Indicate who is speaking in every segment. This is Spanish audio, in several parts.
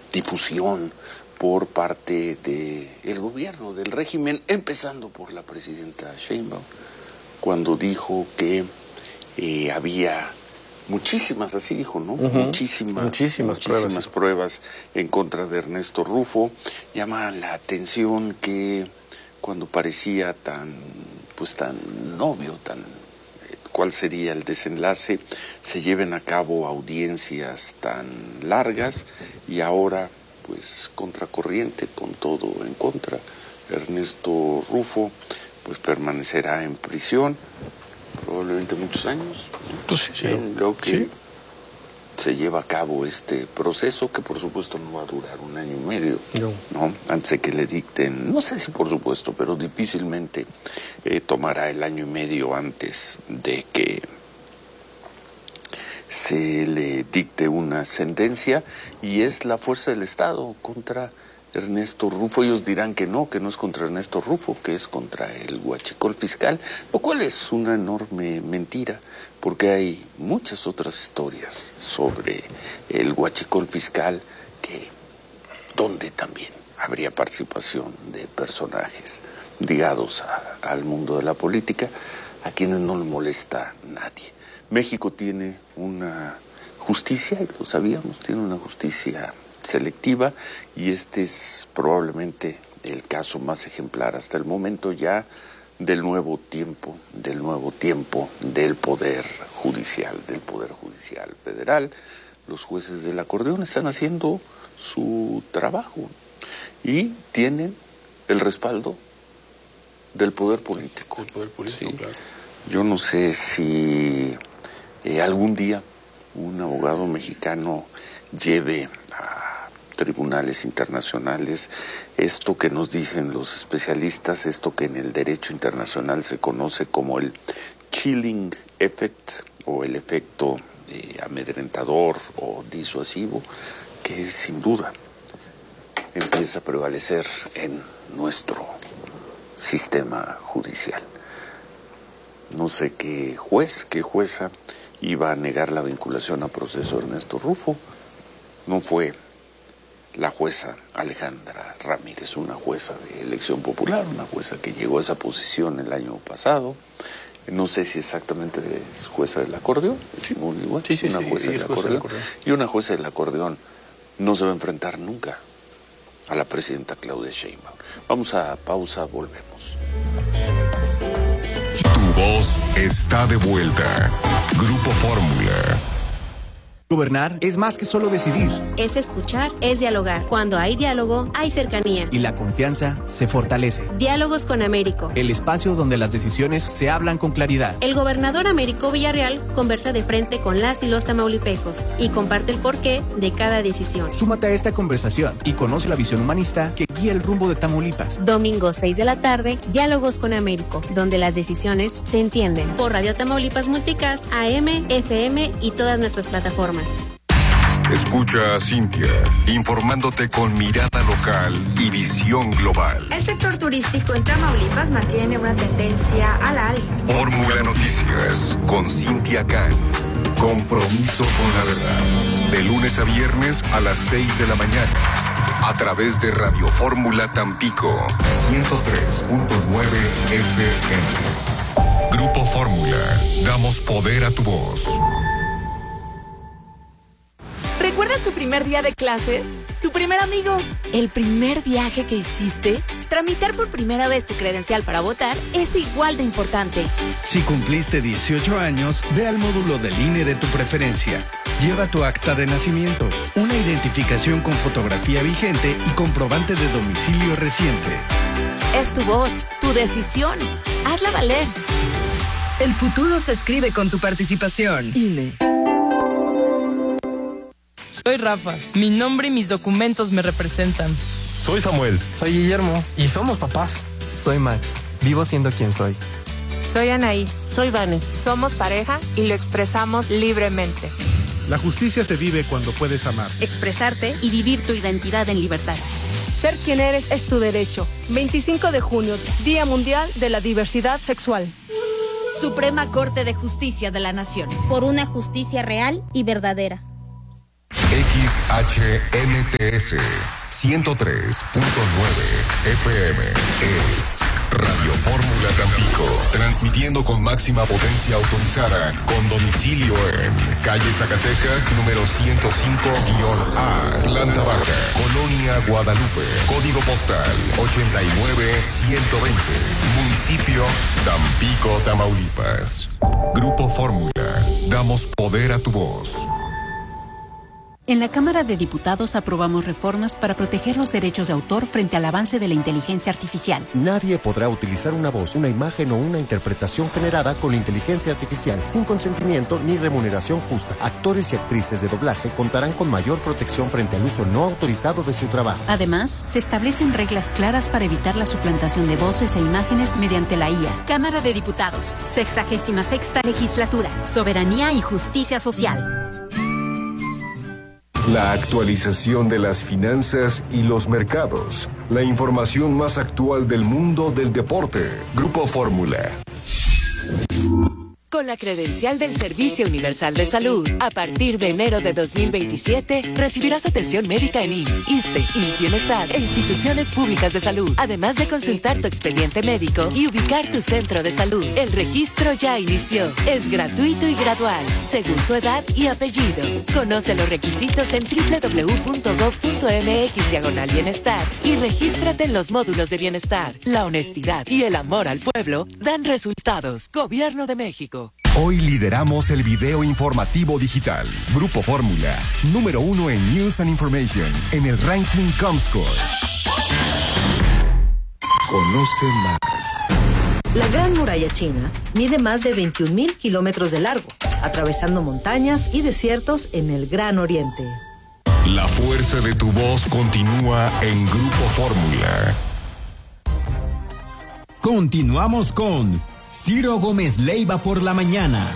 Speaker 1: difusión por parte del gobierno, del régimen, empezando por la presidenta Sheinbaum, cuando dijo que había muchísimas, así dijo, ¿no? Muchísimas pruebas en contra de Ernesto Rufo. Llama la atención que cuando parecía tan obvio, cuál sería el desenlace, se lleven a cabo audiencias tan largas y ahora, pues, contracorriente, con todo en contra. Ernesto Rufo, pues, permanecerá en prisión probablemente muchos años.
Speaker 2: Pues sí,
Speaker 1: lo que se lleva a cabo este proceso, que por supuesto no va a durar 1 año y medio, ¿no? Antes de que le dicten, no sé si por supuesto, pero difícilmente tomará el año y medio antes de que se le dicte una sentencia, y es la fuerza del Estado contra Ernesto Rufo. Ellos dirán que no es contra Ernesto Rufo, que es contra el huachicol fiscal, lo cual es una enorme mentira, porque hay muchas otras historias sobre el huachicol fiscal donde también habría participación de personajes ligados al mundo de la política, a quienes no le molesta nadie. México tiene una justicia, y lo sabíamos, tiene una justicia selectiva, y este es probablemente el caso más ejemplar hasta el momento ya del nuevo tiempo del Poder Judicial Federal. Los jueces del acordeón están haciendo su trabajo y tienen el respaldo del poder político.
Speaker 2: Sí. Claro.
Speaker 1: Yo no sé si algún día un abogado mexicano lleve a tribunales internacionales esto que nos dicen los especialistas, esto que en el derecho internacional se conoce como el chilling effect, o el efecto amedrentador o disuasivo, que sin duda empieza a prevalecer en nuestro sistema judicial. No sé qué jueza iba a negar la vinculación a proceso de Ernesto Rufo. No fue la jueza Alejandra Ramírez, una jueza de elección popular, una jueza que llegó a esa posición el año pasado. No sé si exactamente es jueza del acordeón.
Speaker 2: Sí.
Speaker 1: Igual.
Speaker 2: Sí,
Speaker 1: una jueza del acordeón. Y una jueza del acordeón no se va a enfrentar nunca a la presidenta Claudia Sheinbaum. Vamos a pausa, volvemos.
Speaker 3: Tu voz está de vuelta. Grupo Fórmula.
Speaker 4: Gobernar es más que solo decidir.
Speaker 5: Es escuchar, es dialogar. Cuando hay diálogo, hay cercanía.
Speaker 4: Y la confianza se fortalece.
Speaker 5: Diálogos con Américo.
Speaker 4: El espacio donde las decisiones se hablan con claridad.
Speaker 5: El gobernador Américo Villarreal conversa de frente con las y los tamaulipecos y comparte el porqué de cada decisión.
Speaker 4: Súmate a esta conversación y conoce la visión humanista que guía el rumbo de Tamaulipas.
Speaker 5: Domingo 6 de la tarde, Diálogos con Américo, donde las decisiones se entienden. Por Radio Tamaulipas Multicast, AM, FM y todas nuestras plataformas.
Speaker 3: Escucha a Cintia, informándote con mirada local y visión global.
Speaker 6: El sector turístico en Tamaulipas mantiene una tendencia a la alza.
Speaker 3: Fórmula Noticias, con Cintia Can. Compromiso con la verdad. De lunes a viernes a las 6 de la mañana. A través de Radio Fórmula Tampico, 103.9 FM. Grupo Fórmula, damos poder a tu voz.
Speaker 7: ¿Recuerdas tu primer día de clases? ¿Tu primer amigo? ¿El primer viaje que hiciste? Tramitar por primera vez tu credencial para votar es igual de importante.
Speaker 8: Si cumpliste 18 años, ve al módulo del INE de tu preferencia. Lleva tu acta de nacimiento, una identificación con fotografía vigente y comprobante de domicilio reciente.
Speaker 7: Es tu voz, tu decisión. Hazla valer.
Speaker 9: El futuro se escribe con tu participación. INE.
Speaker 10: Soy Rafa. Mi nombre y mis documentos me representan.
Speaker 11: Soy Samuel.
Speaker 12: Soy Guillermo.
Speaker 11: Y somos papás.
Speaker 12: Soy Max. Vivo siendo quien soy.
Speaker 13: Soy Anaí.
Speaker 14: Soy Vane.
Speaker 13: Somos pareja y lo expresamos libremente.
Speaker 15: La justicia se vive cuando puedes amar,
Speaker 5: expresarte y vivir tu identidad en libertad.
Speaker 16: Ser quien eres es tu derecho. 25 de junio, Día Mundial de la Diversidad Sexual.
Speaker 17: Suprema Corte de Justicia de la Nación. Por una justicia real y verdadera.
Speaker 3: XHNTS 103.9 FM es Radio Fórmula Tampico, transmitiendo con máxima potencia autorizada, con domicilio en calle Zacatecas, número 105-A, planta baja, Colonia Guadalupe, código postal 89120, municipio Tampico, Tamaulipas. Grupo Fórmula, damos poder a tu voz.
Speaker 2: En la Cámara de Diputados aprobamos reformas para proteger los derechos de autor frente al avance de la inteligencia artificial.
Speaker 14: Nadie podrá utilizar una voz, una imagen o una interpretación generada con inteligencia artificial sin consentimiento ni remuneración justa. Actores y actrices de doblaje contarán con mayor protección frente al uso no autorizado de su trabajo.
Speaker 2: Además, se establecen reglas claras para evitar la suplantación de voces e imágenes mediante la IA.
Speaker 17: Cámara de Diputados, 66ª Legislatura, Soberanía y Justicia Social.
Speaker 3: La actualización de las finanzas y los mercados. La información más actual del mundo del deporte. Grupo Fórmula.
Speaker 18: Con la credencial del Servicio Universal de Salud, a partir de enero de 2027, recibirás atención médica en IMSS, ISSSTE, IMSS Bienestar e instituciones públicas de salud, además de consultar tu expediente médico y ubicar tu centro de salud. El registro ya inició. Es gratuito y gradual, según tu edad y apellido. Conoce los requisitos en www.gov.mx/bienestar y regístrate en los módulos de bienestar. La honestidad y el amor al pueblo dan resultados. Gobierno de México.
Speaker 3: Hoy lideramos el video informativo digital. Grupo Fórmula, número 1 en News and Information, en el ranking Comscore. Conoce más.
Speaker 19: La Gran Muralla China mide más de 21,000 kilómetros de largo, atravesando montañas y desiertos en el Gran Oriente.
Speaker 3: La fuerza de tu voz continúa en Grupo Fórmula.
Speaker 20: Continuamos con Ciro Gómez Leiva por la mañana.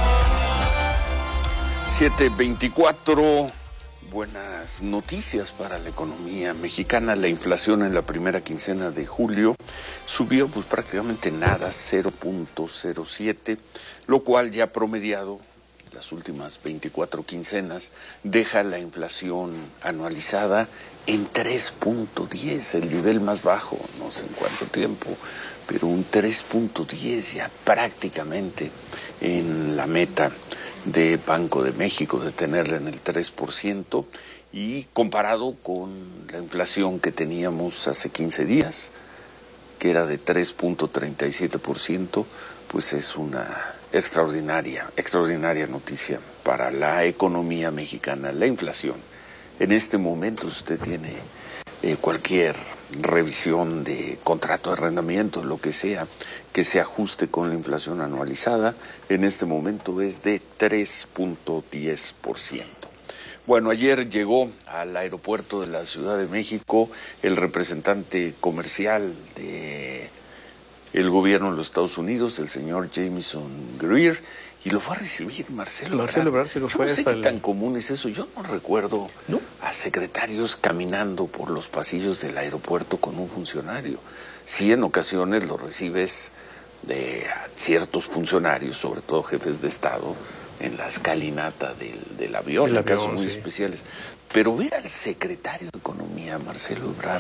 Speaker 1: 7:24. Buenas noticias para la economía mexicana. La inflación en la primera quincena de julio subió pues prácticamente nada, 0.07, lo cual ya promediado las últimas 24 quincenas deja la inflación anualizada en 3.10, el nivel más bajo, no sé en cuánto tiempo, pero un 3.10 ya prácticamente en la meta de Banco de México de tenerla en el 3%, y comparado con la inflación que teníamos hace 15 días, que era de 3.37%, pues es una extraordinaria noticia para la economía mexicana. La inflación, en este momento usted tiene cualquier revisión de contrato de arrendamiento, lo que sea, que se ajuste con la inflación anualizada, en este momento es de 3.10%. Bueno, ayer llegó al aeropuerto de la Ciudad de México el representante comercial de el gobierno de los Estados Unidos, el señor Jamieson Greer, y lo fue a recibir Marcelo Ebrard.
Speaker 11: Sí, lo
Speaker 1: fue. No sé qué tan común es eso. Yo no recuerdo a secretarios caminando por los pasillos del aeropuerto con un funcionario. Sí, en ocasiones lo recibes de ciertos funcionarios, sobre todo jefes de Estado, en la escalinata del avión, en casos muy especiales. Pero ver al secretario de Economía, Marcelo Ebrard,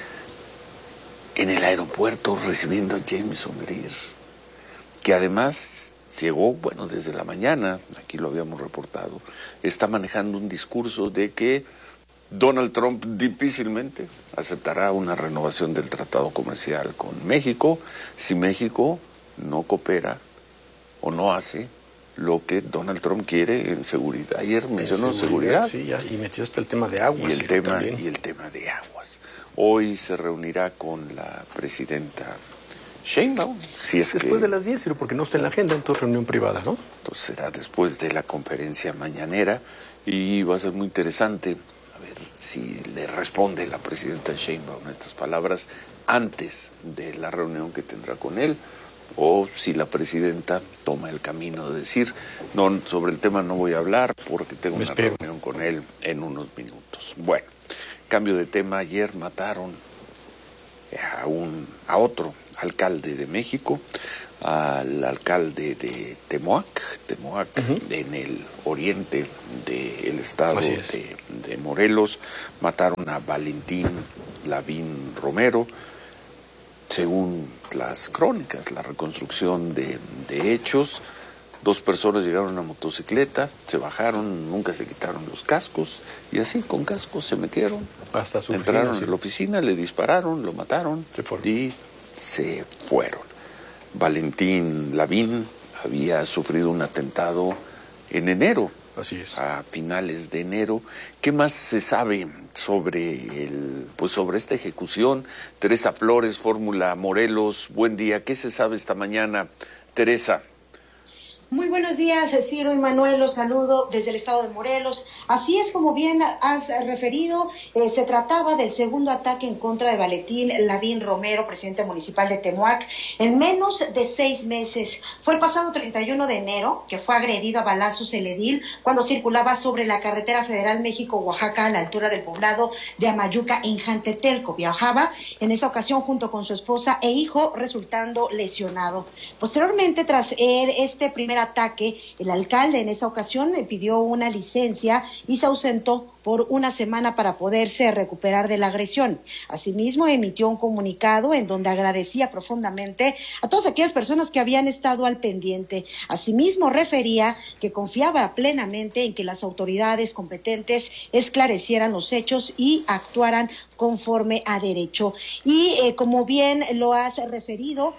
Speaker 1: en el aeropuerto recibiendo a Jamieson Greer, que además llegó, desde la mañana, aquí lo habíamos reportado, está manejando un discurso de que Donald Trump difícilmente aceptará una renovación del tratado comercial con México si México no coopera o no hace lo que Donald Trump quiere en seguridad. Ayer mencionó seguridad.
Speaker 11: Sí, y metió hasta el tema de aguas.
Speaker 1: Y el tema de aguas. Hoy se reunirá con la presidenta Sheinbaum. Si es
Speaker 11: después de las 10, porque no está en la agenda, en tu reunión privada, ¿no?
Speaker 1: Entonces será después de la conferencia mañanera y va a ser muy interesante a ver si le responde la presidenta Sheinbaum a estas palabras antes de la reunión que tendrá con él, o si la presidenta toma el camino de decir, no, sobre el tema no voy a hablar porque tengo una reunión con él en unos minutos. Bueno, cambio de tema. Ayer mataron a otro alcalde de México, al alcalde de Temoac, en el oriente del estado de Morelos. Mataron a Valentín Lavín Romero. Según las crónicas, la reconstrucción de hechos, 2 personas llegaron a una motocicleta, se bajaron, nunca se quitaron los cascos, y así con cascos se metieron.
Speaker 11: Hasta su
Speaker 1: entraron
Speaker 11: oficina,
Speaker 1: a la oficina, le dispararon, lo mataron y se fueron. Valentín Lavín había sufrido un atentado en enero.
Speaker 11: Así es.
Speaker 1: A finales de enero. ¿Qué más se sabe sobre sobre esta ejecución? Teresa Flores, Fórmula Morelos, buen día. ¿Qué se sabe esta mañana, Teresa?
Speaker 21: Muy buenos días, Ciro y Manuel, los saludo desde el estado de Morelos. Así es, como bien has referido, se trataba del segundo ataque en contra de Valentín Lavín Romero, presidente municipal de Temoac, en menos de 6 meses. Fue el pasado 31 de enero que fue agredido a balazos el edil cuando circulaba sobre la carretera federal México-Oaxaca a la altura del poblado de Amayuca en Jantetelco. Viajaba en esa ocasión junto con su esposa e hijo, resultando lesionado. Posteriormente, tras este primer ataque, el alcalde en esa ocasión le pidió una licencia y se ausentó por una semana para poderse recuperar de la agresión. Asimismo, emitió un comunicado en donde agradecía profundamente a todas aquellas personas que habían estado al pendiente. Asimismo, refería que confiaba plenamente en que las autoridades competentes esclarecieran los hechos y actuaran conforme a derecho. Y como bien lo has referido,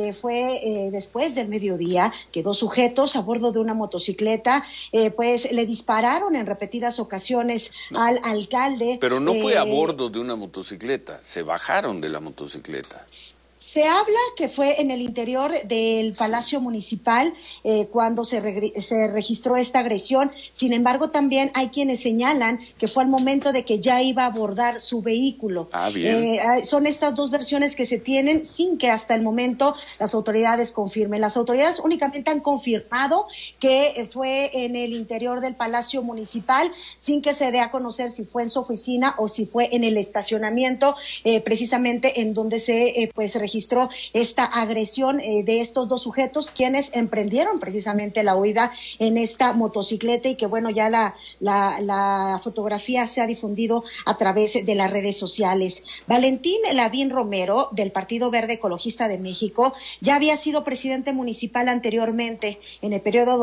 Speaker 21: fue después del mediodía que 2 sujetos a bordo de una motocicleta pues le dispararon en repetidas ocasiones al alcalde.
Speaker 1: Pero no fue a bordo de una motocicleta, se bajaron de la motocicleta.
Speaker 21: Se habla que fue en el interior del Palacio Municipal cuando se registró esta agresión. Sin embargo, también hay quienes señalan que fue al momento de que ya iba a abordar su vehículo.
Speaker 1: Bien.
Speaker 21: Son estas 2 versiones que se tienen sin que hasta el momento las autoridades confirmen. Las autoridades únicamente han confirmado que fue en el interior del Palacio Municipal, sin que se dé a conocer si fue en su oficina o si fue en el estacionamiento, precisamente en donde se registró esta agresión de estos 2 sujetos, quienes emprendieron precisamente la huida en esta motocicleta, y que bueno, ya la fotografía se ha difundido a través de las redes sociales. Valentín Lavín Romero, del Partido Verde Ecologista de México, ya había sido presidente municipal anteriormente en el periodo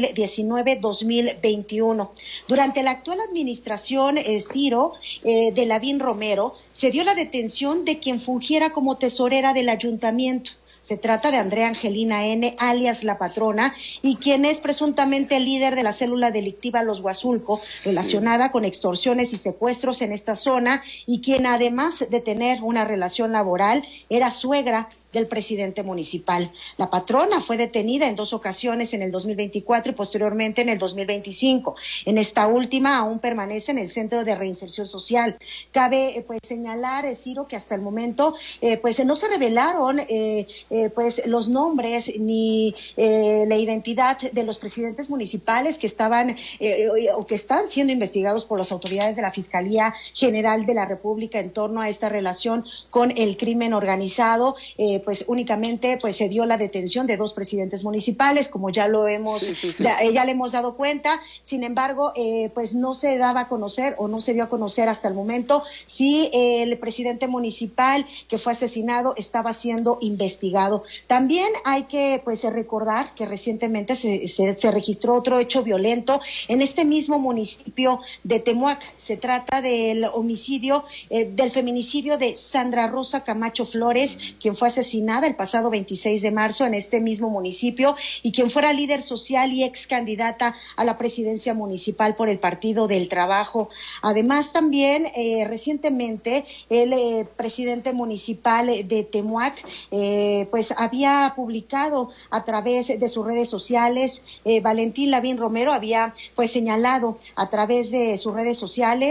Speaker 21: 2019-2021. Durante la actual administración, Ciro, de Lavín Romero, se dio la detención de quien fungiera como tesorera del ayuntamiento. Se trata de Andrea Angelina N., alias La Patrona, y quien es presuntamente el líder de la célula delictiva Los Huazulco, relacionada con extorsiones y secuestros en esta zona, y quien, además de tener una relación laboral, era suegra del presidente municipal. La Patrona fue detenida en 2 ocasiones en el 2024 y posteriormente en el 2025. En esta última aún permanece en el Centro de Reinserción Social. Cabe señalar, Ciro, que hasta el momento no se revelaron los nombres ni la identidad de los presidentes municipales que estaban o que están siendo investigados por las autoridades de la Fiscalía General de la República en torno a esta relación con el crimen organizado. Únicamente se dio la detención de 2 presidentes municipales, como ya lo hemos, ya le hemos dado cuenta. Sin embargo, no se daba a conocer o no se dio a conocer hasta el momento si el presidente municipal que fue asesinado estaba siendo investigado. También hay que recordar que recientemente se registró otro hecho violento en este mismo municipio de Temoac. Se trata del del feminicidio de Sandra Rosa Camacho Flores, quien fue asesinada el pasado 26 de marzo en este mismo municipio, y quien fuera líder social y ex candidata a la presidencia municipal por el Partido del Trabajo. Además, también recientemente el presidente municipal de Temoac había publicado a través de sus redes sociales, Valentín Lavín Romero había señalado a través de sus redes sociales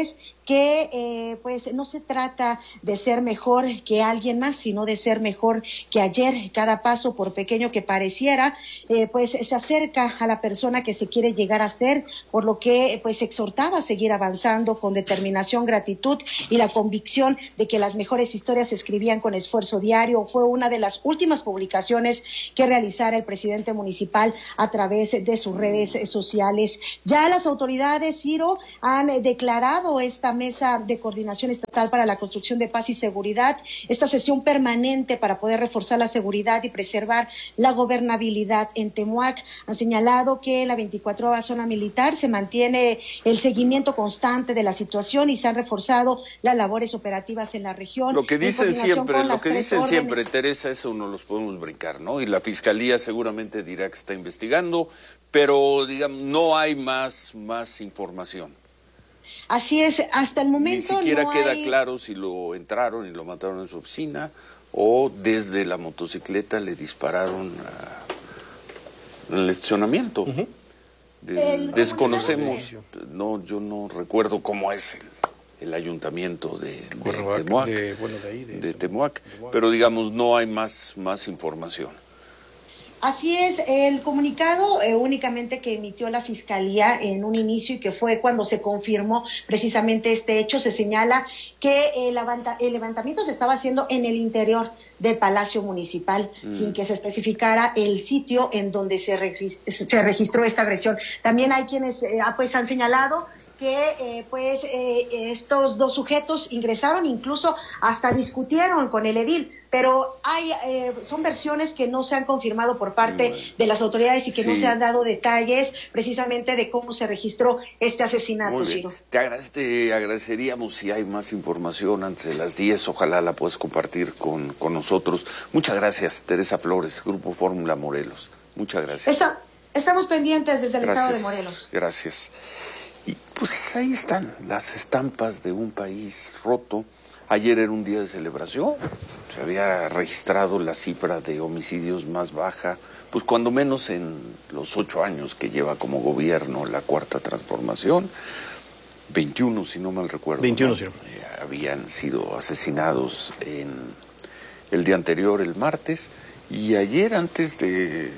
Speaker 21: que pues no se trata de ser mejor que alguien más, sino de ser mejor que ayer. Cada paso, por pequeño que pareciera, pues se acerca a la persona que se quiere llegar a ser, por lo que pues exhortaba a seguir avanzando con determinación, gratitud y la convicción de que las mejores historias se escribían con esfuerzo diario. Fue una de las últimas publicaciones que realizara el presidente municipal a través de sus redes sociales. Ya las autoridades, Ciro, han declarado esta mesa de coordinación estatal para la construcción de paz y seguridad, esta sesión permanente para poder reforzar la seguridad y preservar la gobernabilidad en Temuac. Han señalado que en la 24ª zona militar se mantiene el seguimiento constante de la situación y se han reforzado las labores operativas en la región.
Speaker 1: Lo que dicen siempre, Teresa, eso no los podemos brincar, ¿no? Y la Fiscalía seguramente dirá que está investigando, pero digamos, no hay más información.
Speaker 21: Así es, hasta el momento
Speaker 1: ni siquiera queda claro si lo entraron y lo mataron en su oficina o desde la motocicleta le dispararon al estacionamiento. Desconocemos, no, yo no recuerdo cómo es el ayuntamiento de Temuac, pero digamos no hay más información.
Speaker 21: Así es, el comunicado únicamente que emitió la Fiscalía en un inicio y que fue cuando se confirmó precisamente este hecho, se señala que el levantamiento se estaba haciendo en el interior del Palacio Municipal, sin que se especificara el sitio en donde se registró esta agresión. También hay quienes pues han señalado que estos dos sujetos ingresaron, incluso hasta discutieron con el edil, pero son versiones que no se han confirmado por parte de las autoridades y que no se han dado detalles precisamente de cómo se registró este asesinato, Ciro.
Speaker 1: Te agradeceríamos si hay más información antes de las 10, ojalá la puedas compartir con nosotros. Muchas gracias, Teresa Flores, Grupo Fórmula Morelos. Muchas gracias.
Speaker 21: Estamos pendientes desde el estado de Morelos.
Speaker 1: Gracias. Y pues ahí están las estampas de un país roto. Ayer era un día de celebración, se había registrado la cifra de homicidios más baja, pues cuando menos en los 8 años que lleva como gobierno la Cuarta Transformación. 21, si no mal recuerdo.
Speaker 11: 21,
Speaker 1: ¿no?
Speaker 11: sí.
Speaker 1: Habían sido asesinados en el día anterior, el martes, y ayer antes de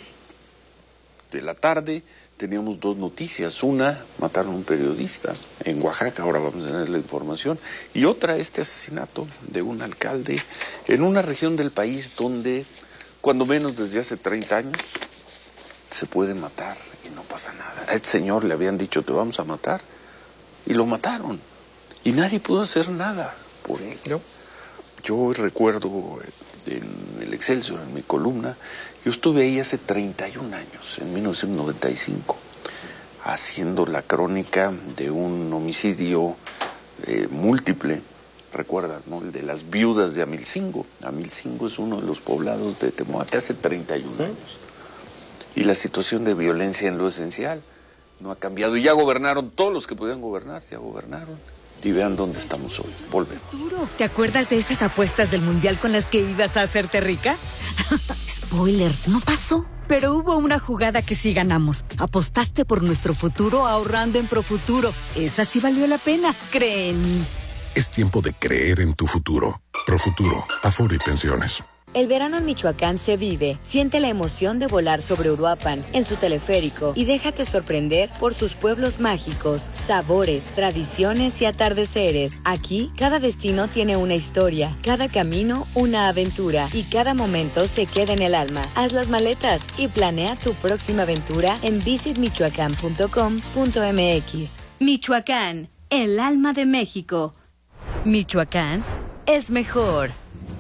Speaker 1: la tarde teníamos 2 noticias. Una, mataron a un periodista en Oaxaca, ahora vamos a tener la información, y otra, este asesinato de un alcalde en una región del país donde, cuando menos desde hace 30 años, se puede matar y no pasa nada. A este señor le habían dicho, te vamos a matar, y lo mataron, y nadie pudo hacer nada por él. ¿No? Yo recuerdo en el Excelsior, en mi columna, yo estuve ahí hace 31 años, en 1995, haciendo la crónica de un homicidio múltiple, recuerdas, ¿no? El de las viudas de Amilcingo. Amilcingo es uno de los poblados de Temuac hace 31 años. Y la situación de violencia en lo esencial no ha cambiado. Y ya gobernaron todos los que podían gobernar, ya gobernaron. Y vean dónde estamos hoy. Volvemos.
Speaker 4: ¿Te acuerdas de esas apuestas del Mundial con las que ibas a hacerte rica? Spoiler, no pasó. Pero hubo una jugada que sí ganamos. Apostaste por nuestro futuro ahorrando en Profuturo. Esa sí valió la pena, cree en mí.
Speaker 3: Es tiempo de creer en tu futuro. Profuturo, Afore y Pensiones.
Speaker 22: El verano en Michoacán se vive. Siente la emoción de volar sobre Uruapan en su teleférico y déjate sorprender por sus pueblos mágicos, sabores, tradiciones y atardeceres. Aquí, cada destino tiene una historia, cada camino una aventura y cada momento se queda en el alma. Haz las maletas y planea tu próxima aventura en visitmichoacán.com.mx.
Speaker 2: Michoacán, el alma de México. Michoacán es mejor.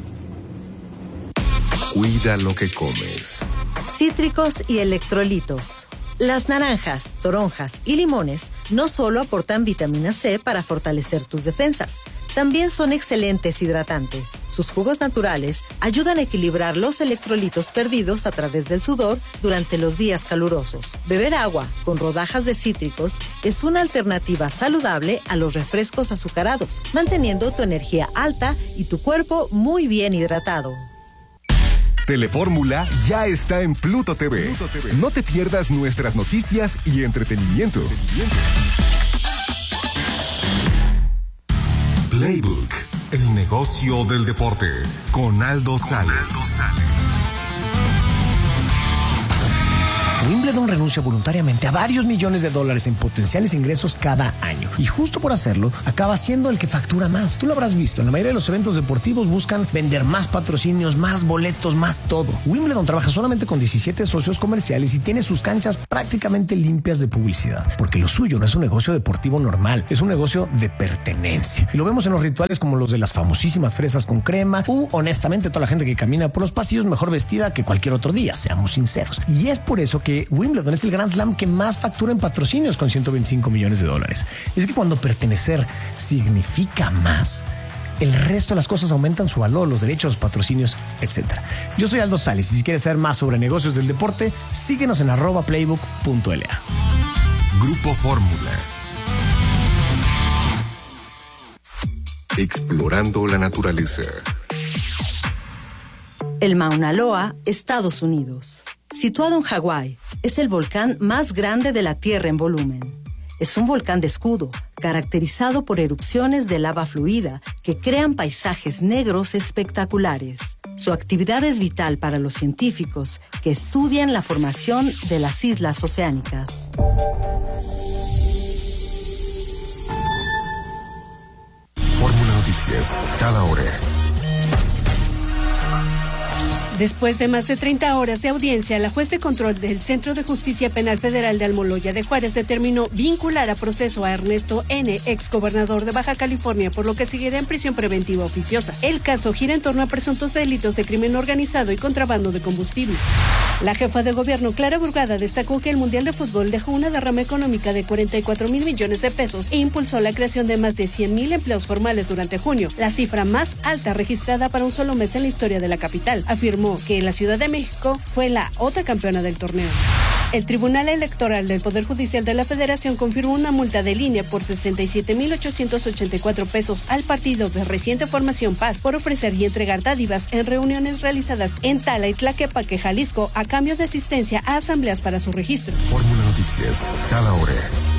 Speaker 3: Cuida lo que comes.
Speaker 19: Cítricos y electrolitos. Las naranjas, toronjas y limones no solo aportan vitamina C para fortalecer tus defensas, también son excelentes hidratantes. Sus jugos naturales ayudan a equilibrar los electrolitos perdidos a través del sudor durante los días calurosos. Beber agua con rodajas de cítricos es una alternativa saludable a los refrescos azucarados, manteniendo tu energía alta y tu cuerpo muy bien hidratado.
Speaker 3: Telefórmula ya está en Pluto TV. No te pierdas nuestras noticias y entretenimiento. Playbook, el negocio del deporte, con Aldo Sales.
Speaker 6: Wimbledon renuncia voluntariamente a varios millones de dólares en potenciales ingresos cada año. Y justo por hacerlo, acaba siendo el que factura más. Tú lo habrás visto, en la mayoría de los eventos deportivos buscan vender más patrocinios, más boletos, más todo. Wimbledon trabaja solamente con 17 socios comerciales y tiene sus canchas prácticamente limpias de publicidad. Porque lo suyo no es un negocio deportivo normal, es un negocio de pertenencia. Y lo vemos en los rituales como los de las famosísimas fresas con crema honestamente, toda la gente que camina por los pasillos mejor vestida que cualquier otro día, seamos sinceros. Y es por eso que Wimbledon es el Grand Slam que más factura en patrocinios con 125 millones de dólares. Es que cuando pertenecer significa más, el resto de las cosas aumentan su valor, los derechos, los patrocinios, etc. Yo soy Aldo Sales y si quieres saber más sobre negocios del deporte, síguenos en @playbook.la.
Speaker 3: Grupo Fórmula. Explorando la naturaleza.
Speaker 19: El Mauna Loa, Estados Unidos. Situado en Hawái, es el volcán más grande de la Tierra en volumen. Es un volcán de escudo, caracterizado por erupciones de lava fluida que crean paisajes negros espectaculares. Su actividad es vital para los científicos que estudian la formación de las islas oceánicas.
Speaker 3: Fórmula Noticias, cada hora.
Speaker 8: Después de más de 30 horas de audiencia, la juez de control del Centro de Justicia Penal Federal de Almoloya de Juárez determinó vincular a proceso a Ernesto N., exgobernador de Baja California, por lo que seguirá en prisión preventiva oficiosa. El caso gira en torno a presuntos delitos de crimen organizado y contrabando de combustible. La jefa de gobierno, Clara Burgada, destacó que el Mundial de Fútbol dejó una derrama económica de 44,000 millones de pesos e impulsó la creación de más de 100,000 empleos formales durante junio, la cifra más alta registrada para un solo mes en la historia de la capital. Afirmó que la Ciudad de México fue la otra campeona del torneo. El Tribunal Electoral del Poder Judicial de la Federación confirmó una multa de línea por 67,884 pesos al partido de reciente formación Paz por ofrecer y entregar dádivas en reuniones realizadas en Tala y Tlaquepaque, Jalisco, a cambio de asistencia a asambleas para su registro.
Speaker 3: Fórmula Noticias, cada hora.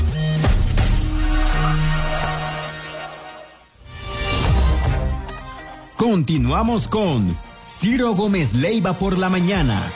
Speaker 20: Continuamos con Ciro Gómez Leiva por la mañana.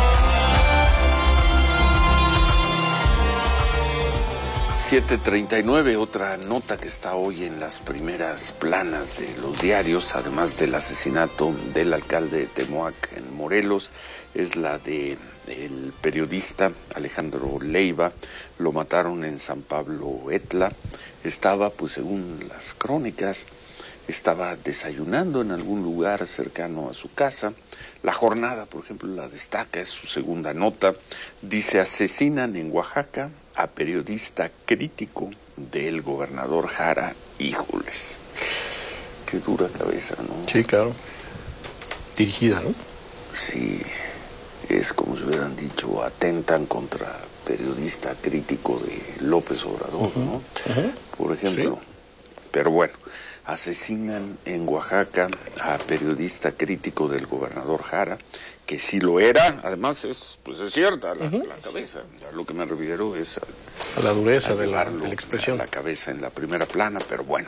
Speaker 1: ...7:39, otra nota que está hoy en las primeras planas de los diarios, además del asesinato del alcalde de Temoac en Morelos, es la de el periodista Alejandro Leiva. Lo mataron en San Pablo Etla. Estaba, pues según las crónicas, estaba desayunando en algún lugar cercano a su casa. La Jornada, por ejemplo, la destaca, es su segunda nota. Dice: asesinan en Oaxaca a periodista crítico del gobernador Jara. Híjoles, qué dura cabeza, ¿no?
Speaker 11: Sí, claro. Dirigida, ¿no?
Speaker 1: Sí, es como si hubieran dicho, atentan contra periodista crítico de López Obrador, ¿no? Por ejemplo. Sí. Pero bueno, asesinan en Oaxaca a periodista crítico del gobernador Jara, que sí lo era. Además es cierta la cabeza. A lo que me refiero es a
Speaker 11: la dureza de la expresión.
Speaker 1: La cabeza en la primera plana, pero bueno.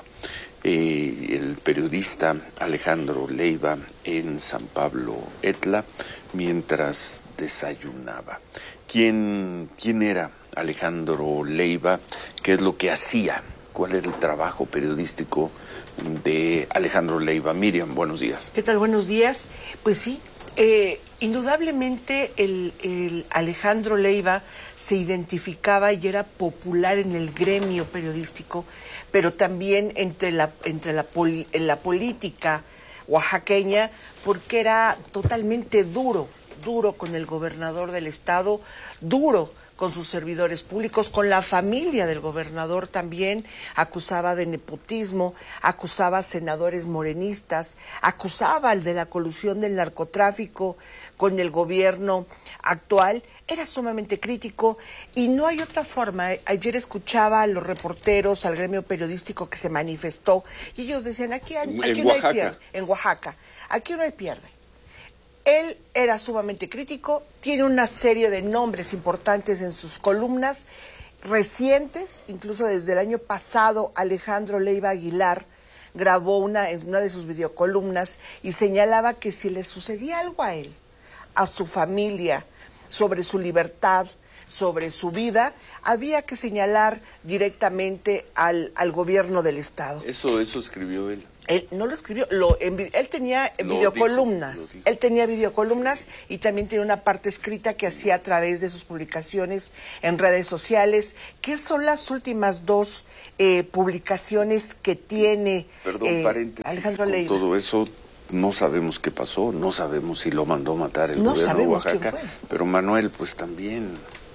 Speaker 1: El periodista Alejandro Leiva en San Pablo Etla mientras desayunaba. ¿Quién era Alejandro Leiva? ¿Qué es lo que hacía? ¿Cuál era el trabajo periodístico de Alejandro Leiva? Miriam, buenos días.
Speaker 23: ¿Qué tal? Buenos días. Pues sí, indudablemente el Alejandro Leiva se identificaba y era popular en el gremio periodístico, pero también en la política oaxaqueña, porque era totalmente duro con el gobernador del estado, duro con sus servidores públicos, con la familia del gobernador también. Acusaba de nepotismo, acusaba a senadores morenistas, acusaba al de la colusión del narcotráfico con el gobierno actual. Era sumamente crítico y no hay otra forma. Ayer escuchaba a los reporteros, al gremio periodístico que se manifestó, y ellos decían, aquí no hay pierde. En Oaxaca, aquí no hay pierde. Él era sumamente crítico, tiene una serie de nombres importantes en sus columnas recientes, incluso desde el año pasado. Alejandro Leiva Aguilar grabó en una de sus videocolumnas y señalaba que si le sucedía algo a él, a su familia, sobre su libertad, sobre su vida, había que señalar directamente al gobierno del Estado.
Speaker 1: Eso escribió él.
Speaker 23: Él no lo escribió, él tenía videocolumnas. Él tenía videocolumnas y también tenía una parte escrita que hacía a través de sus publicaciones en redes sociales. ¿Qué son las últimas dos publicaciones que tiene Alejandro Leiva?
Speaker 1: Todo eso no sabemos qué pasó, no sabemos si lo mandó matar el gobierno de Oaxaca, pero Manuel pues también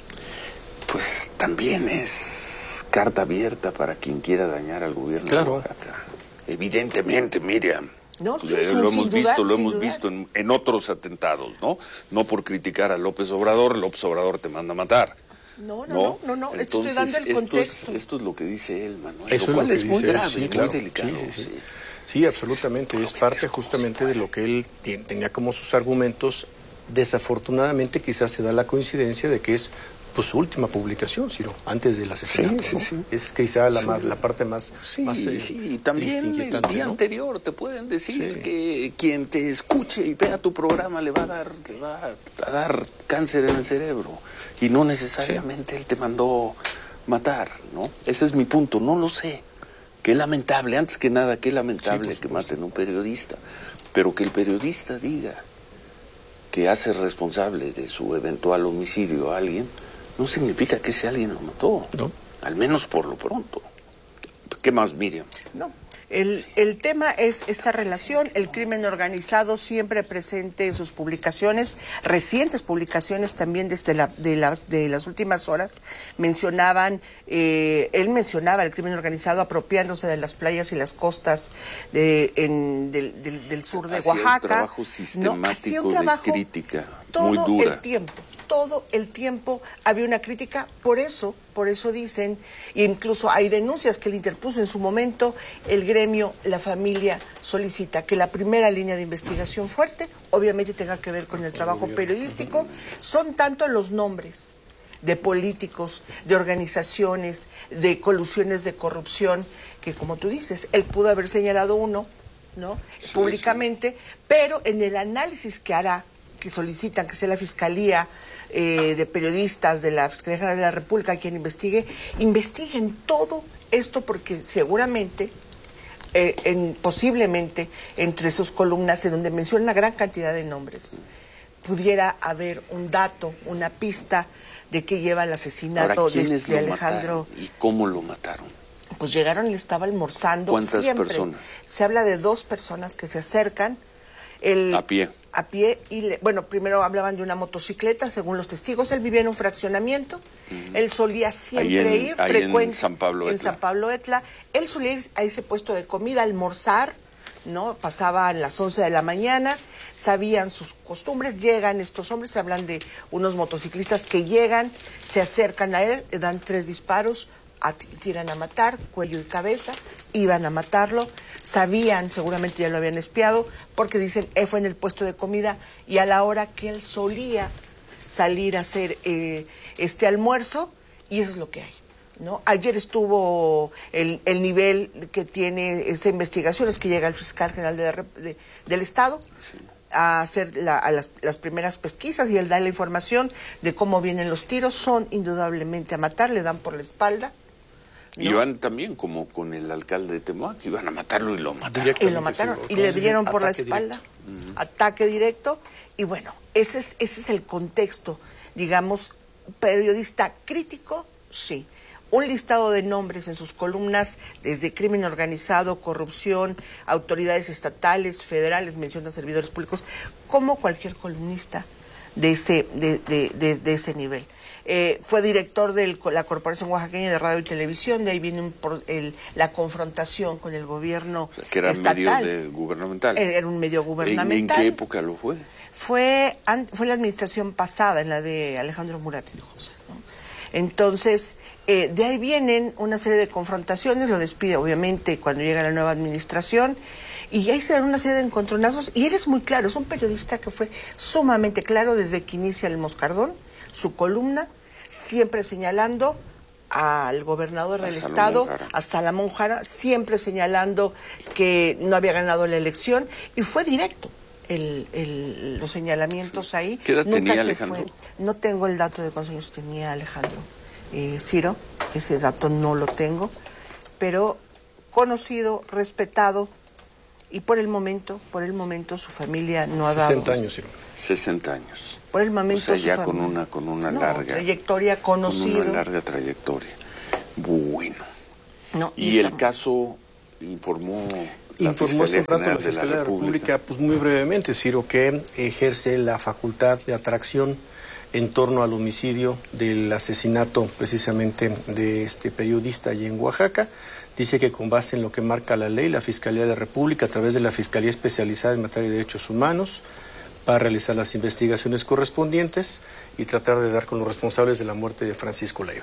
Speaker 1: es carta abierta para quien quiera dañar al gobierno de Oaxaca. Evidentemente, Miriam.
Speaker 23: No, sí,
Speaker 1: lo hemos visto en otros atentados, ¿no? No por criticar a López Obrador te manda a matar.
Speaker 23: No. Entonces, estoy dando el contexto.
Speaker 1: Esto es lo que dice él, Manuel.
Speaker 11: Eso
Speaker 1: lo cual es muy grave,
Speaker 11: sí, claro,
Speaker 1: muy delicado.
Speaker 11: Sí, absolutamente. Es parte justamente de lo que él tenía como sus argumentos. Desafortunadamente, quizás se da la coincidencia de que es su última publicación, Ciro, antes del asesinato. Sí. Es quizá la parte más
Speaker 1: también
Speaker 11: triste,
Speaker 1: el día anterior te pueden decir que quien te escuche y vea tu programa le va a dar cáncer en el cerebro y no necesariamente él te mandó matar, ¿no? Ese es mi punto, no lo sé. Qué lamentable, antes que nada, qué lamentable que maten a un periodista, pero que el periodista diga que hace responsable de su eventual homicidio a alguien, no significa que ese alguien lo mató,
Speaker 11: no.
Speaker 1: Al menos por lo pronto. ¿Qué más, Miriam?
Speaker 23: No, el tema es esta relación, el crimen organizado siempre presente en sus publicaciones, recientes publicaciones también desde de las últimas horas, él mencionaba el crimen organizado apropiándose de las playas y las costas del sur de Oaxaca.
Speaker 1: Un trabajo sistemático de crítica muy dura.
Speaker 23: Todo el tiempo había una crítica, por eso dicen, e incluso hay denuncias que él interpuso en su momento, el gremio, la familia solicita que la primera línea de investigación fuerte, obviamente tenga que ver con el trabajo periodístico, son tanto los nombres de políticos, de organizaciones, de colusiones de corrupción, que como tú dices, él pudo haber señalado uno, ¿no? Públicamente, pero en el análisis que hará, que solicitan que sea la Fiscalía de Periodistas de la Fiscalía General de la República quien investiguen todo esto, porque seguramente, posiblemente, entre sus columnas, en donde menciona una gran cantidad de nombres, pudiera haber un dato, una pista de qué lleva el asesinato de Alejandro.
Speaker 1: ¿Y cómo lo mataron?
Speaker 23: Pues llegaron, él estaba almorzando.
Speaker 1: ¿Cuántas personas?
Speaker 23: Se habla de 2 personas que se acercan. A pie y primero hablaban de una motocicleta, según los testigos. Él vivía en un fraccionamiento. Él solía siempre ir frecuente
Speaker 1: en San Pablo
Speaker 23: Etla. Él solía ir a ese puesto de comida, almorzar, ¿no? Pasaban las 11 de la mañana, sabían sus costumbres. Llegan estos hombres, se hablan de unos motociclistas que llegan, se acercan a él, le dan 3 disparos, tiran a matar, cuello y cabeza, iban a matarlo. Sabían, seguramente ya lo habían espiado, porque dicen, él fue en el puesto de comida y a la hora que él solía salir a hacer este almuerzo, y eso es lo que hay, ¿no? Ayer estuvo el nivel que tiene esta investigación, es que llega el fiscal general del Estado a hacer las primeras pesquisas, y él da la información de cómo vienen los tiros. Son indudablemente a matar, le dan por la espalda. ¿No?
Speaker 1: Iban también como con el alcalde de Temoac, iban a matarlo y lo mataron.
Speaker 23: Y lo mataron y le dieron por la espalda. Ataque directo. Y bueno, ese es el contexto, digamos, periodista crítico, sí. Un listado de nombres en sus columnas, desde crimen organizado, corrupción, autoridades estatales, federales, menciona servidores públicos, como cualquier columnista de ese nivel. Fue director de la Corporación Oaxaqueña de Radio y Televisión, de ahí viene la confrontación con el gobierno estatal.
Speaker 1: Que era medio gubernamental.
Speaker 23: Era un medio gubernamental.
Speaker 1: ¿En qué época lo fue?
Speaker 23: Fue la administración pasada, en la de Alejandro Murat Hinojosa, ¿no? Entonces, de ahí vienen una serie de confrontaciones, lo despide obviamente cuando llega la nueva administración, y ahí se dan una serie de encontronazos, y él es muy claro, es un periodista que fue sumamente claro desde que inicia el Moscardón, su columna, siempre señalando al gobernador del estado, a Salomón Jara, siempre señalando que no había ganado la elección, y fue directo los señalamientos ahí.
Speaker 1: ¿Qué edad tenía Alejandro?
Speaker 23: No tengo el dato de cuántos años tenía Alejandro Ciro, ese dato no lo tengo, pero conocido, respetado, y por el momento su familia no ha dado
Speaker 11: 60 años, Ciro.
Speaker 1: 60 años.
Speaker 23: Por el momento,
Speaker 1: o sea, ya con una larga
Speaker 23: trayectoria conocida.
Speaker 1: Con una larga trayectoria. Bueno.
Speaker 23: No,
Speaker 1: y el caso informó
Speaker 11: hace un rato la Fiscalía de la República, pues muy brevemente, Ciro, que ejerce la facultad de atracción en torno al homicidio del asesinato precisamente de este periodista allí en Oaxaca. Dice que con base en lo que marca la ley, la Fiscalía de la República, a través de la Fiscalía Especializada en Materia de Derechos Humanos, va a realizar las investigaciones correspondientes y tratar de dar con los responsables de la muerte de Francisco Leiva.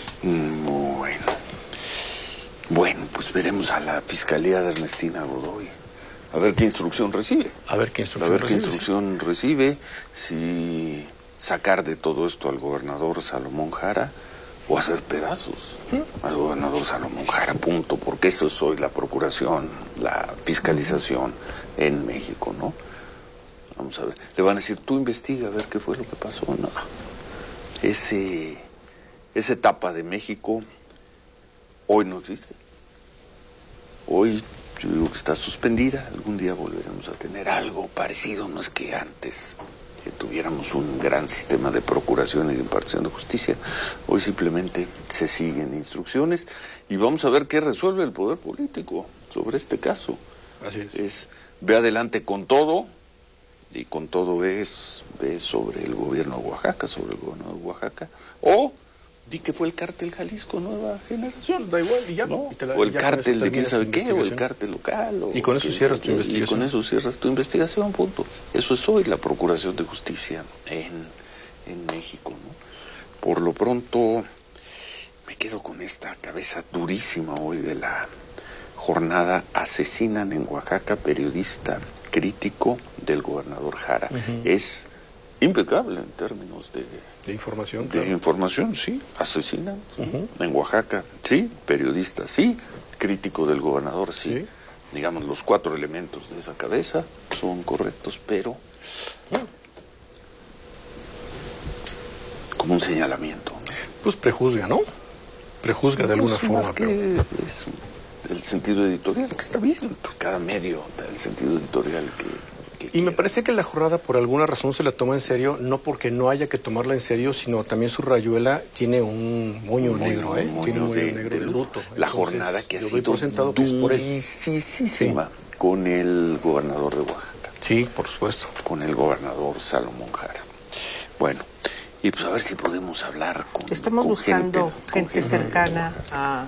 Speaker 1: Bueno, pues veremos a la Fiscalía de Ernestina Godoy. A ver qué instrucción recibe. Recibe, si sacar de todo esto al gobernador Salomón Jara o hacer pedazos al gobernador Salomón Jara, punto, porque eso es hoy la procuración, la fiscalización en México, ¿no? Vamos a ver, le van a decir, tú investiga a ver qué fue lo que pasó. No, esa etapa de México hoy no existe. Hoy yo digo que está suspendida, algún día volveremos a tener algo parecido, no es que antes que tuviéramos un gran sistema de procuración y de impartición de justicia. Hoy simplemente se siguen instrucciones y vamos a ver qué resuelve el poder político sobre este caso.
Speaker 11: Así es.
Speaker 1: Es ve adelante con todo, y con todo es sobre el gobierno de Oaxaca, o di que fue el cártel Jalisco Nueva Generación,
Speaker 11: da igual, y ya
Speaker 1: no. O el cártel de quién sabe qué, o el cártel local.
Speaker 11: Y con eso cierras tu investigación.
Speaker 1: Y con eso cierras tu investigación, punto. Eso es hoy la Procuración de Justicia en México, ¿no? Por lo pronto, me quedo con esta cabeza durísima hoy de la jornada. Asesinan en Oaxaca periodista crítico del gobernador Jara. Es impecable en términos de
Speaker 11: información.
Speaker 1: De información, sí. Asesinan en Oaxaca, sí. Periodista, sí. Crítico del gobernador, sí. Digamos, los 4 elementos de esa cabeza son correctos, pero como un señalamiento, ¿no?
Speaker 11: Pues prejuzga, ¿no? Prejuzga de alguna forma.
Speaker 1: Más que es el sentido editorial, que está bien. Cada medio da el sentido editorial que
Speaker 11: y me parece que la jornada por alguna razón se la toma en serio, no porque no haya que tomarla en serio, sino también su rayuela tiene un moño negro, tiene un moño negro de luto.
Speaker 1: La jornada que ha sido durísima con el gobernador de Oaxaca.
Speaker 11: Sí, por supuesto.
Speaker 1: Con el gobernador Salomón Jara. Bueno, y pues a ver si podemos hablar con
Speaker 23: Estamos buscando gente cercana a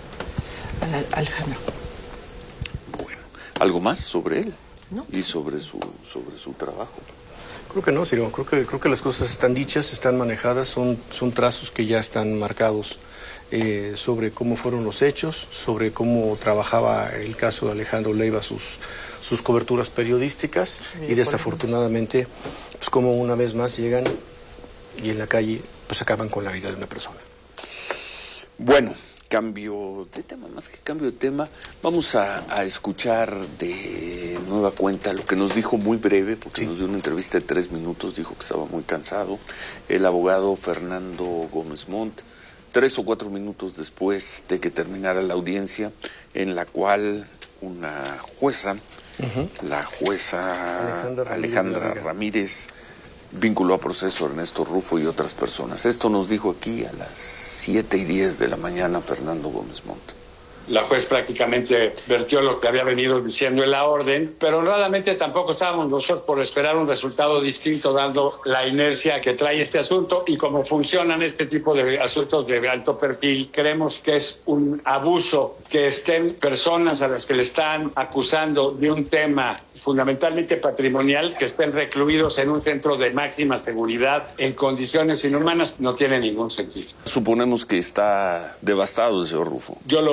Speaker 23: Alejandro.
Speaker 1: Bueno, ¿algo más sobre él?
Speaker 23: ¿No?
Speaker 1: Y sobre su trabajo.
Speaker 11: Creo que no, Ciro. Creo que las cosas están dichas, están manejadas, son trazos que ya están marcados sobre cómo fueron los hechos, sobre cómo trabajaba el caso de Alejandro Leiva, sus coberturas periodísticas, y desafortunadamente, pues como una vez más llegan y en la calle pues acaban con la vida de una persona.
Speaker 1: Bueno, cambio de tema, más que cambio de tema, vamos a escuchar de nueva cuenta lo que nos dijo muy breve, porque nos dio una entrevista de 3 minutos, dijo que estaba muy cansado, el abogado Fernando Gómez Montt, 3 o 4 minutos después de que terminara la audiencia, en la cual una jueza, la jueza Alejandra Ramírez, vinculó a proceso a Ernesto Rufo y otras personas. Esto nos dijo aquí a las 7:10 de la mañana Fernando Gómez Montt.
Speaker 7: La juez prácticamente vertió lo que había venido diciendo en la orden, pero honradamente tampoco estábamos nosotros por esperar un resultado distinto, dando la inercia que trae este asunto y cómo funcionan este tipo de asuntos de alto perfil. Creemos que es un abuso que estén personas a las que le están acusando de un tema fundamentalmente patrimonial, que estén recluidos en un centro de máxima seguridad en condiciones inhumanas, no tiene ningún sentido.
Speaker 1: Suponemos que está devastado el señor Rufo.
Speaker 7: Yo lo vi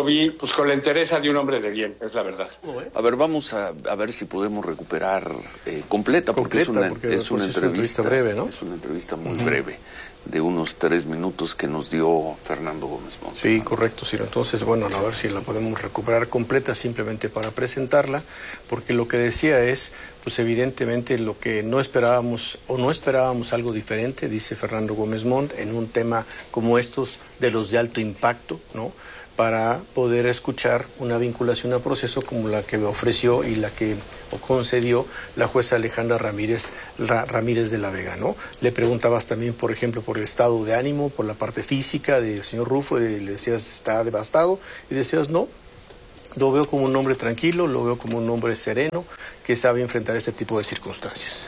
Speaker 7: pues con la entereza de un hombre de bien, es la verdad.
Speaker 1: A ver, vamos a ver si podemos recuperar completa, porque es una entrevista breve, ¿no? Es una entrevista muy breve, de unos 3 minutos que nos dio Fernando Gómez Montt.
Speaker 11: Sí, correcto, Ciro. Entonces, bueno, a ver si la podemos recuperar completa simplemente para presentarla, porque lo que decía es, pues evidentemente lo que no esperábamos algo diferente, dice Fernando Gómez Montt, en un tema como estos de los de alto impacto, ¿no?, para poder escuchar una vinculación a proceso como la que me ofreció y la que concedió la jueza Alejandra Ramírez de la Vega, ¿no? Le preguntabas también, por ejemplo, por el estado de ánimo, por la parte física del señor Rufo, y le decías, está devastado, y decías, no, lo veo como un hombre tranquilo, lo veo como un hombre sereno, que sabe enfrentar este tipo de circunstancias.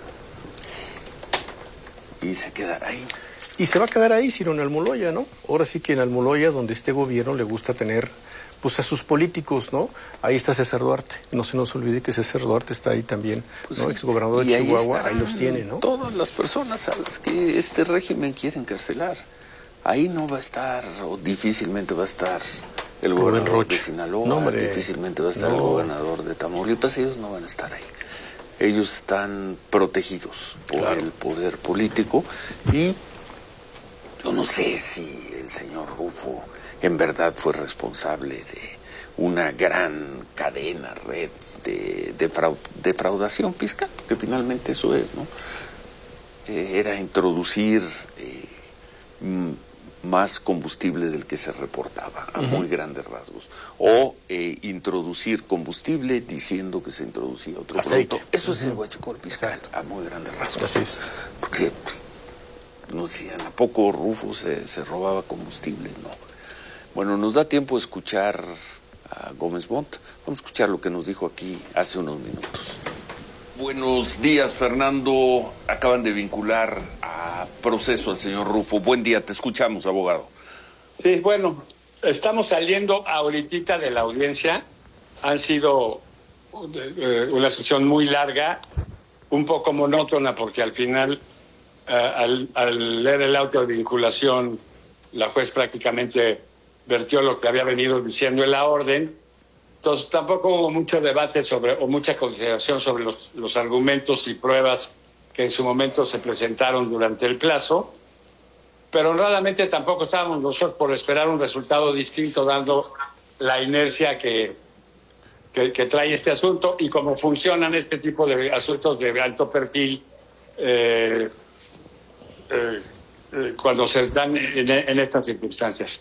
Speaker 1: Y se quedará ahí.
Speaker 11: Y se va a quedar ahí, Ciro, en Almoloya, ¿no? Ahora sí que en Almoloya, donde este gobierno le gusta tener, pues, a sus políticos, ¿no? Ahí está César Duarte. No se nos olvide que César Duarte está ahí también, pues, ¿no? Exgobernador de Chihuahua, ahí los tiene, ¿no?
Speaker 1: Todas las personas a las que este régimen quiere encarcelar. Ahí no va a estar, o difícilmente va a estar, el gobernador de Sinaloa, difícilmente va a estar el gobernador de Tamaulipas, ellos no van a estar ahí. Ellos están protegidos por el poder político y yo no sé si el señor Rufo en verdad fue responsable de una gran cadena, red de defraudación fiscal, que finalmente eso es, ¿no? Era introducir más combustible del que se reportaba, a muy grandes rasgos, o introducir combustible diciendo que se introducía otro producto. Eso es el huachicol fiscal, a muy grandes rasgos.
Speaker 11: Así es.
Speaker 1: Porque no decían, ¿a poco Rufo se robaba combustible? No. Bueno, nos da tiempo de escuchar a Gómez Montt. Vamos a escuchar lo que nos dijo aquí hace unos minutos. Buenos días, Fernando. Acaban de vincular a proceso al señor Rufo. Buen día, te escuchamos, abogado.
Speaker 7: Sí, bueno, estamos saliendo ahorita de la audiencia. Han sido una sesión muy larga, un poco monótona, porque al final, al leer el auto de vinculación, la juez prácticamente vertió lo que había venido diciendo en la orden. Entonces tampoco hubo mucho debate o mucha consideración sobre los argumentos y pruebas que en su momento se presentaron durante el plazo, pero honradamente tampoco estábamos nosotros por esperar un resultado distinto, dando la inercia que trae este asunto y cómo funcionan este tipo de asuntos de alto perfil cuando se dan en estas circunstancias.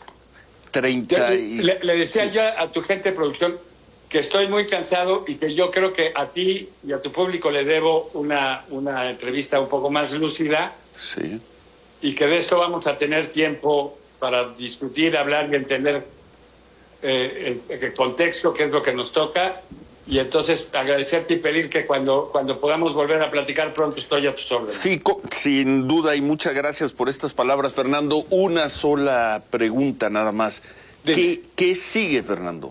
Speaker 7: Le decía yo a tu gente de producción que estoy muy cansado y que yo creo que a ti y a tu público le debo una entrevista un poco más lúcida.
Speaker 1: Sí.
Speaker 7: Y que de esto vamos a tener tiempo para discutir, hablar y entender el contexto, qué es lo que nos toca. Y entonces agradecerte y pedir que cuando podamos volver a platicar pronto estoy a tus órdenes.
Speaker 1: Sí, sin duda, y muchas gracias por estas palabras, Fernando. Una sola pregunta nada más. ¿Qué sigue, Fernando?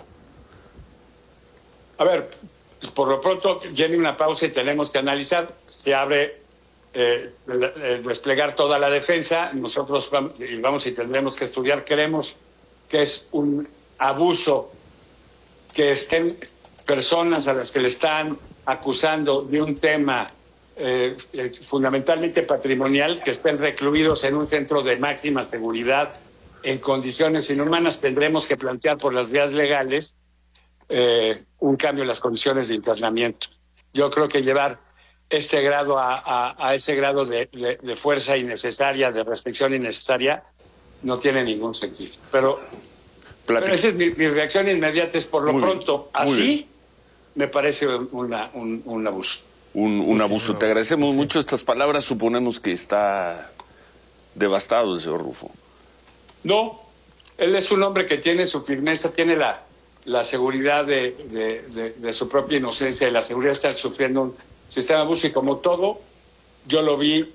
Speaker 7: A ver, por lo pronto viene una pausa y tenemos que analizar. Se abre desplegar toda la defensa. Nosotros vamos y tendremos que estudiar. Creemos que es un abuso que estén personas a las que le están acusando de un tema fundamentalmente patrimonial, que estén recluidos en un centro de máxima seguridad en condiciones inhumanas. Tendremos que plantear por las vías legales un cambio en las condiciones de internamiento. Yo creo que llevar este grado a ese grado de fuerza innecesaria, de restricción innecesaria, no tiene ningún sentido. Pero esa es mi reacción inmediata, es por lo pronto, así me parece un abuso.
Speaker 1: Un abuso. Te agradecemos mucho estas palabras. Suponemos que está devastado el señor Rufo.
Speaker 7: No, él es un hombre que tiene su firmeza, tiene la seguridad de su propia inocencia y la seguridad de estar sufriendo un sistema de abuso, y como todo, yo lo vi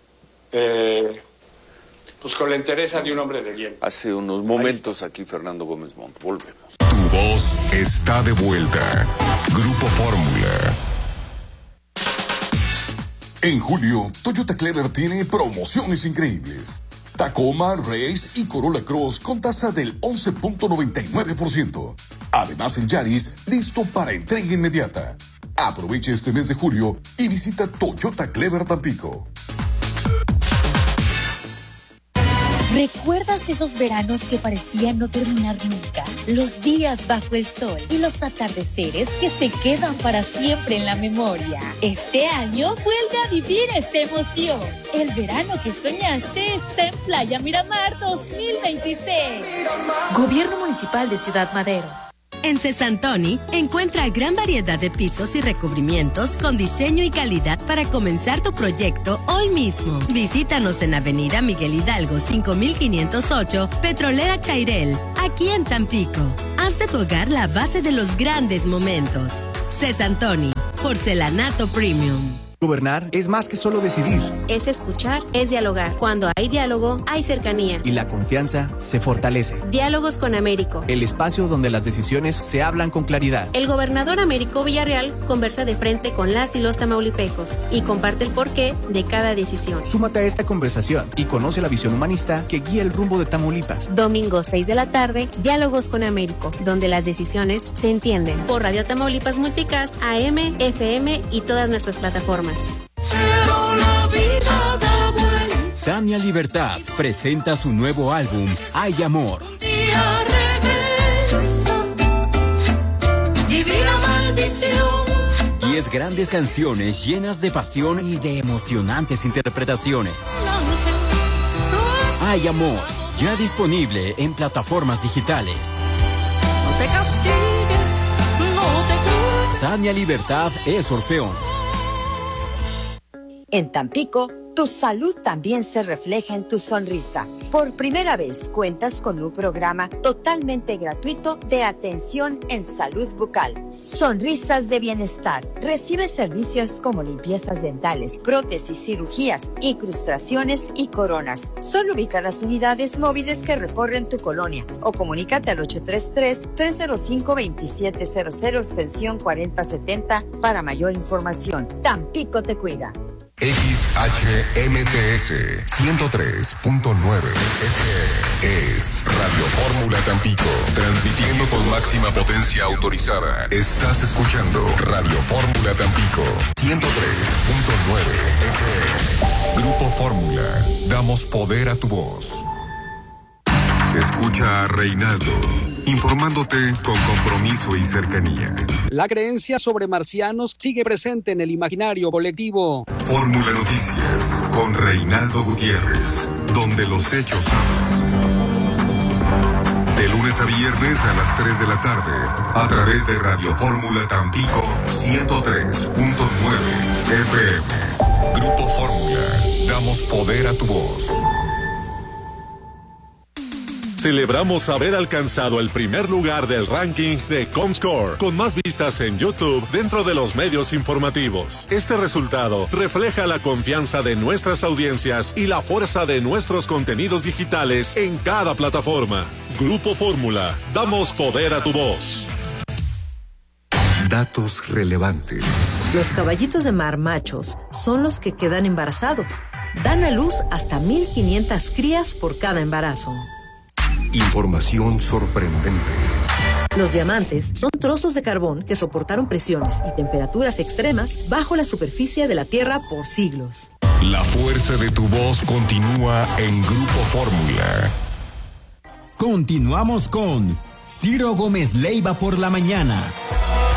Speaker 7: pues con la entereza de un hombre de bien.
Speaker 1: Hace unos momentos aquí Fernando Gómez Montt. Volvemos.
Speaker 3: Tu voz está de vuelta. Grupo Fórmula.
Speaker 9: En julio, Toyota Clever tiene promociones increíbles.
Speaker 3: Tacoma, Race y Corolla Cross con tasa del 11.99%. Además, el Yaris listo para entrega inmediata. Aproveche este mes de julio y visita Toyota Clever Tampico.
Speaker 22: ¿Recuerdas esos veranos que parecían no terminar nunca? Los días bajo el sol y los atardeceres que se quedan para siempre en la memoria. Este año vuelve a vivir esta emoción. El verano que soñaste está en Playa Miramar 2026.
Speaker 9: Gobierno Municipal de Ciudad Madero.
Speaker 10: En Cesantoni encuentra gran variedad de pisos y recubrimientos con diseño y calidad para comenzar tu proyecto hoy mismo. Visítanos en Avenida Miguel Hidalgo 5508, Petrolera Chairel, aquí en Tampico. Haz de tu hogar la base de los grandes momentos. Cesantoni, porcelanato premium.
Speaker 12: Gobernar es más que solo decidir.
Speaker 5: Es escuchar, es dialogar. Cuando hay diálogo, hay cercanía.
Speaker 12: Y la confianza se fortalece.
Speaker 5: Diálogos con Américo.
Speaker 12: El espacio donde las decisiones se hablan con claridad.
Speaker 5: El gobernador Américo Villarreal conversa de frente con las y los tamaulipecos y comparte el porqué de cada decisión.
Speaker 12: Súmate a esta conversación y conoce la visión humanista que guía el rumbo de Tamaulipas.
Speaker 5: Domingo 6 de la tarde, Diálogos con Américo, donde las decisiones se entienden. Por Radio Tamaulipas Multicast, AM, FM y todas nuestras plataformas.
Speaker 24: Pero la vida da vuelta.
Speaker 20: Tania Libertad presenta su nuevo álbum, Hay Amor.
Speaker 24: Un día regresa, divina maldición.
Speaker 20: 10 grandes canciones llenas de pasión y de emocionantes interpretaciones. Hay Amor, ya disponible en plataformas digitales.
Speaker 24: No te castigues, no te culpes.
Speaker 20: Tania Libertad es Orfeón.
Speaker 22: En Tampico, tu salud también se refleja en tu sonrisa. Por primera vez cuentas con un programa totalmente gratuito de atención en salud bucal. Sonrisas de Bienestar. Recibe servicios como limpiezas dentales, prótesis, cirugías, incrustaciones y coronas. Solo ubica las unidades móviles que recorren tu colonia o comunícate al 833-305-2700 extensión 4070 para mayor información. Tampico te cuida.
Speaker 3: XHMTS 103.9 es Radio Fórmula Tampico, transmitiendo con máxima potencia autorizada. Estás escuchando Radio Fórmula Tampico 103.9 FM. Grupo Fórmula, damos poder a tu voz. Escucha a Reinaldo, informándote con compromiso y cercanía.
Speaker 25: La creencia sobre marcianos sigue presente en el imaginario colectivo.
Speaker 3: Fórmula Noticias con Reinaldo Gutiérrez, donde los hechos hablan. De lunes a viernes a las 3 de la tarde, a través de Radio Fórmula Tampico 103.9 FM. Grupo Fórmula, damos poder a tu voz.
Speaker 26: Celebramos haber alcanzado el primer lugar del ranking de Comscore, con más vistas en YouTube dentro de los medios informativos. Este resultado refleja la confianza de nuestras audiencias y la fuerza de nuestros contenidos digitales en cada plataforma. Grupo Fórmula, damos poder a tu voz.
Speaker 3: Datos relevantes.
Speaker 19: Los caballitos de mar machos son los que quedan embarazados. Dan a luz hasta 1,500 crías por cada embarazo.
Speaker 3: Información sorprendente.
Speaker 19: Los diamantes son trozos de carbón que soportaron presiones y temperaturas extremas bajo la superficie de la Tierra por siglos.
Speaker 3: La fuerza de tu voz continúa en Grupo Fórmula.
Speaker 20: Continuamos con Ciro Gómez Leiva por la mañana.